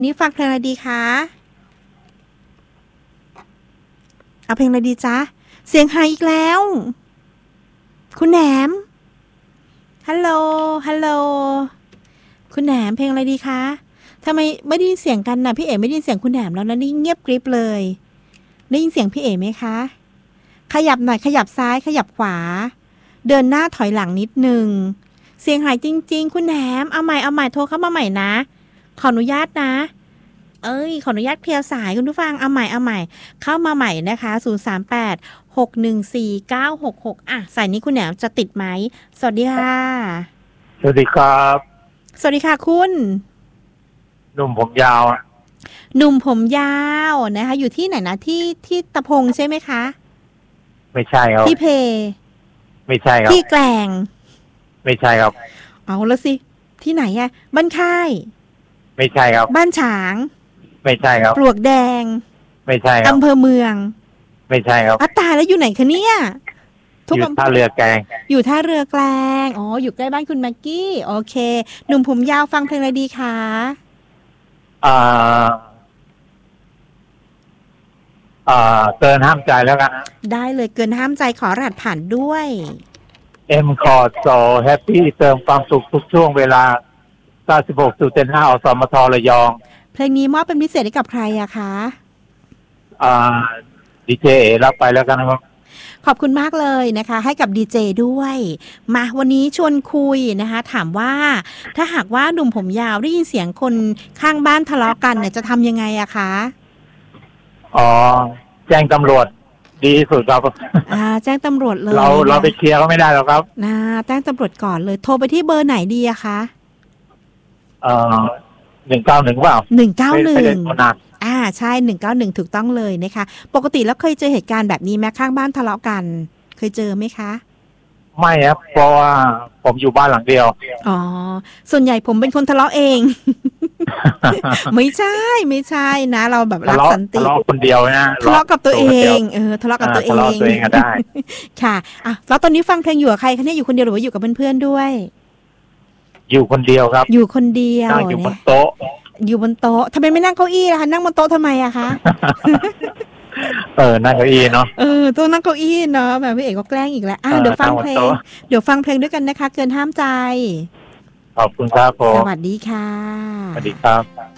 นี่ฟังเพลงอะไรดีคะเอาเพลงอะไรดีจ๊ะเสียงหายอีกแล้วคุณแหนมฮัลโหลฮัลโหลคุณแหนมเพลงอะไรดีคะทำไมไม่ได้ยินเสียงกันนะพี่เอ๋ไม่ได้ยินเสียงคุณแหนมแล้วนะนี่เงียบกริบเลยได้ยินเสียงพี่เอ๋ไหมคะขยับหน่อยขยับซ้ายขยับขวาเดินหน้าถอยหลังนิดนึงเสียงหายจริงๆคุณแหนมเอาใหม่โทรเข้ามาใหม่นะขออนุญาตนะขออนุญาตเคลียร์สายคุณผู้ฟังเอาใหม่เข้ามาใหม่นะคะ038-614-966อ่ะสายนี้คุณแหนมจะติดไหมสวัสดีค่ะสวัสดีครับสวัสดีค่ะคุณหนุ่มผมยาวหนุ่มผมยาวนะคะอยู่ที่ไหนนะที่ตะพงใช่ไหมคะไม่ใช่ครับที่เพไม่ใช่ครับที่แกลงไม่ใช่ครับเอาแล้วสิที่ไหนอะบ้านค่ายไม่ใช่ครับบ้านฉางไม่ใช่ครับปลวกแดงไม่ใช่ครับอำเภอเมืองไม่ใช่ครับตายแล้วอยู่ไหนคะเนี่ยอยู่ท่าเรือแกลงอยู่ท่าเรือแกลงอ๋ออยู่ใกล้บ้านคุณแม็กกี้โอเคหนุ่มผมยาวฟังเพลงอะไรดีคะเกินห้ามใจแล้วกันได้เลยเกินห้ามใจขอรหัสผ่านด้วยคอร์ดโซแฮปปี้เติมความสุขทุกช่วงเวลา96.75อสมทระยองเพลงนี้มอบเป็นพิเศษให้กับใครอะคะดีเจรับไปแล้วกันนะครับขอบคุณมากเลยนะคะให้กับดีเจด้วยมาวันนี้ชวนคุยนะคะถามว่าถ้าหากว่าหนุ่มผมยาวได้ยินเสียงคนข้างบ้านทะเลาะกันเนี่ยจะทำยังไงอะคะแจ้งตำรวจดีที่สุดครับแจ้งตำรวจเลยเราไปเคลียร์ก็ไม่ได้หรอกครับแจ้งตำรวจก่อนเลยโทรไปที่เบอร์ไหนดีอะคะ 191เปล่า 191ใช่191ถูกต้องเลยนะคะปกติแล้วเคยเจอเหตุการณ์แบบนี้ไหมข้างบ้านทะเลาะกันเคยเจอไหมคะไม่ครับเพราะว่าผมอยู่บ้านหลังเดียวส่วนใหญ่ผมเป็นคนทะเลาะเอง ไม่ใช่นะเราแบบรักสันติทะเลาะคนเดียวนะทะเลาะกับตัวเองทะเลาะกับตัวเองก็ได้ค่ะแล้วตอนนี้ฟังเพลงอยู่กับใครคะเนี่ยอยู่คนเดียวหรือว่าอยู่กับเพื่อนๆด้วยอยู่คนเดียวครับอยู่คนเดียวอยู่บนโต๊ะทำไมไม่นั่งเก้าอี้ล่ะคะนั่งบนโต๊ะทำไมอะคะนั่งเก้าอี้เนาะต้องนั่งเก้าอี้เนาะแบบพี่เอกก็แกล้งอีกแล้วเดี๋ยวฟังเพลงด้วยกันนะคะเกินห้ามใจขอบคุณครับผมสวัสดีค่ะสวัสดีครับ